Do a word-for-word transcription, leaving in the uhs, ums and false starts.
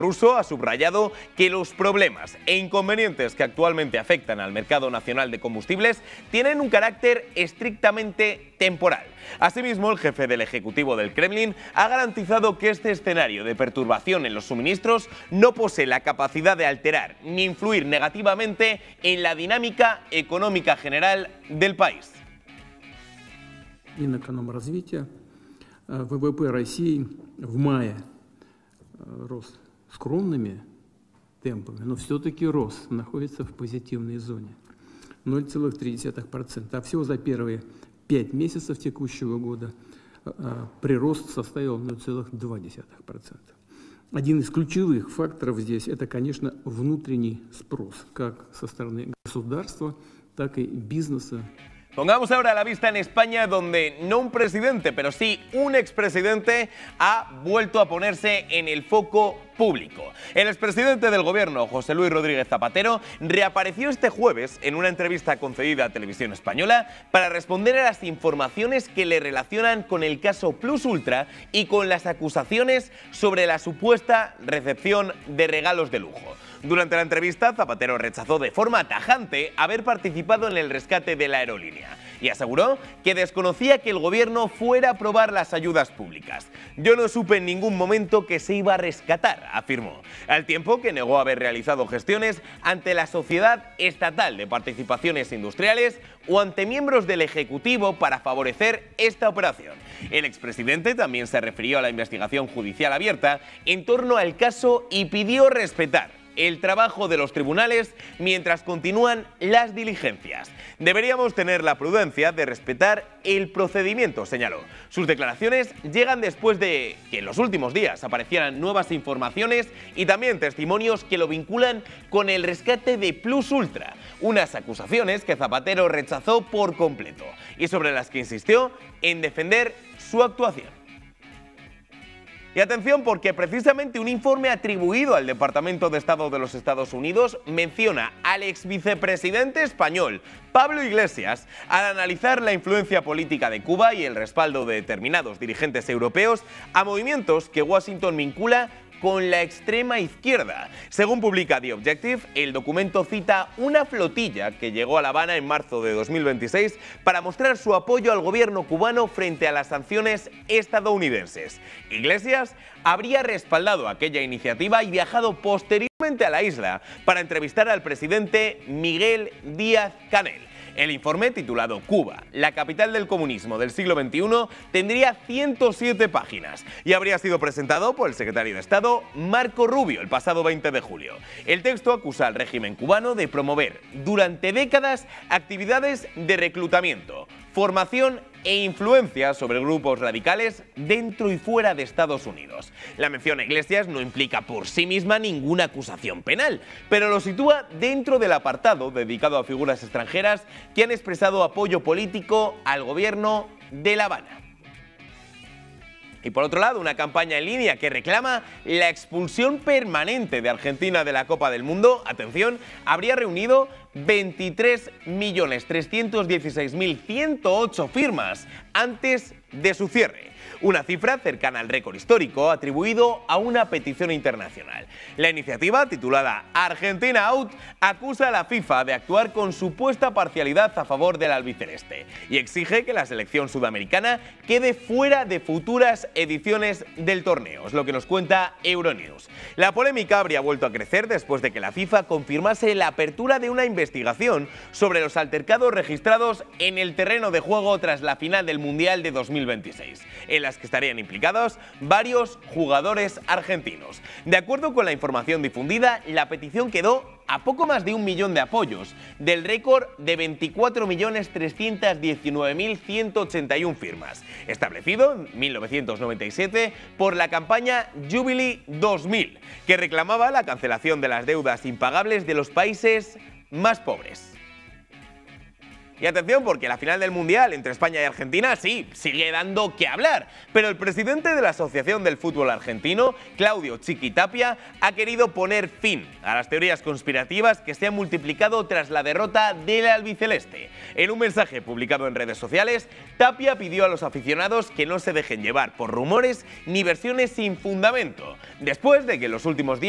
ruso ha subrayado que los problemas e inconvenientes que actualmente afectan al mercado nacional de combustibles tienen un carácter estrictamente temporal. Asimismo, el jefe del Ejecutivo del Kremlin ha garantizado que este escenario de perturbación en los suministros no posee la capacidad de alterar ni influir negativamente en la dinámica económica general del país. Минэкономразвития ВВП России в мае рос скромными темпами, но все-таки рост, находится в позитивной зоне ноль целых три десятых процента, а всего за первые пять месяцев текущего года прирост составил ноль целых два десятых процента. Один из ключевых факторов здесь – это, конечно, внутренний спрос, как со стороны государства, так и бизнеса. Pongamos ahora la vista en España, donde no un presidente, pero sí un expresidente ha vuelto a ponerse en el foco público. El expresidente del gobierno, José Luis Rodríguez Zapatero, reapareció este jueves en una entrevista concedida a Televisión Española para responder a las informaciones que le relacionan con el caso Plus Ultra y con las acusaciones sobre la supuesta recepción de regalos de lujo. Durante la entrevista, Zapatero rechazó de forma tajante haber participado en el rescate de la aerolínea y aseguró que desconocía que el gobierno fuera a aprobar las ayudas públicas. Yo no supe en ningún momento que se iba a rescatar, afirmó, al tiempo que negó haber realizado gestiones ante la Sociedad Estatal de Participaciones Industriales o ante miembros del Ejecutivo para favorecer esta operación. El expresidente también se refirió a la investigación judicial abierta en torno al caso y pidió respetar el trabajo de los tribunales mientras continúan las diligencias. Deberíamos tener la prudencia de respetar el procedimiento, señaló. Sus declaraciones llegan después de que en los últimos días aparecieran nuevas informaciones y también testimonios que lo vinculan con el rescate de Plus Ultra, unas acusaciones que Zapatero rechazó por completo y sobre las que insistió en defender su actuación. Y atención, porque precisamente un informe atribuido al Departamento de Estado de los Estados Unidos menciona al ex vicepresidente español Pablo Iglesias al analizar la influencia política de Cuba y el respaldo de determinados dirigentes europeos a movimientos que Washington vincula con la extrema izquierda. Según publica The Objective, el documento cita una flotilla que llegó a La Habana en marzo de dos mil veintiséis para mostrar su apoyo al gobierno cubano frente a las sanciones estadounidenses. Iglesias habría respaldado aquella iniciativa y viajado posteriormente a la isla para entrevistar al presidente Miguel Díaz-Canel. El informe, titulado Cuba, la capital del comunismo del siglo veintiuno, tendría ciento siete páginas y habría sido presentado por el secretario de Estado Marco Rubio el pasado veinte de julio. El texto acusa al régimen cubano de promover durante décadas actividades de reclutamiento, formación e influencia sobre grupos radicales dentro y fuera de Estados Unidos. La mención a Iglesias no implica por sí misma ninguna acusación penal, pero lo sitúa dentro del apartado dedicado a figuras extranjeras que han expresado apoyo político al gobierno de La Habana. Y por otro lado, una campaña en línea que reclama la expulsión permanente de Argentina de la Copa del Mundo, atención, habría reunido veintitrés millones trescientos dieciséis mil ciento ocho firmas antes de su cierre. Una cifra cercana al récord histórico atribuido a una petición internacional. La iniciativa, titulada Argentina Out, acusa a la FIFA de actuar con supuesta parcialidad a favor del albiceleste y exige que la selección sudamericana quede fuera de futuras ediciones del torneo, es lo que nos cuenta Euronews. La polémica habría vuelto a crecer después de que la FIFA confirmase la apertura de una investigación sobre los altercados registrados en el terreno de juego tras la final del Mundial de dos mil veintiséis, en las que estarían implicados varios jugadores argentinos. De acuerdo con la información difundida, la petición quedó a poco más de un millón de apoyos, del récord de veinticuatro millones trescientos diecinueve mil ciento ochenta y uno firmas, establecido en mil novecientos noventa y siete por la campaña Jubilee dos mil, que reclamaba la cancelación de las deudas impagables de los países más pobres. Y atención, porque la final del Mundial entre España y Argentina sí, sigue dando que hablar, pero el presidente de la Asociación del Fútbol Argentino, Claudio Chiqui Tapia, ha querido poner fin a las teorías conspirativas que se han multiplicado tras la derrota del albiceleste. En un mensaje publicado en redes sociales, Tapia pidió a los aficionados que no se dejen llevar por rumores ni versiones sin fundamento, después de que en los últimos días